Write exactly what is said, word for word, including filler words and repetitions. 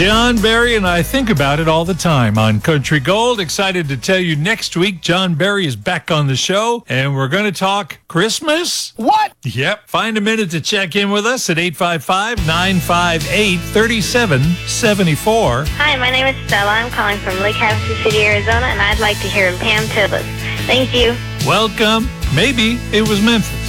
John Barry and I think about it all the time on Country Gold. Excited to tell you next week John Barry is back on the show, and we're going to talk Christmas. What? Yep. Find a minute to check in with us at eight five five, nine five eight, three seven seven four. Hi, my name is Stella. I'm calling from Lake Havasu City, Arizona, and I'd like to hear Pam Tillis. Thank you. Welcome. Maybe it was Memphis.